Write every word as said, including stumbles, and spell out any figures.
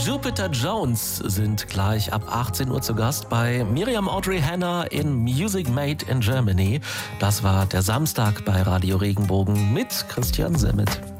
Jupiter Jones sind gleich ab achtzehn Uhr zu Gast bei Miriam Audrey Hanna in Music Made in Germany. Das war der Samstag bei Radio Regenbogen mit Christian Semmet.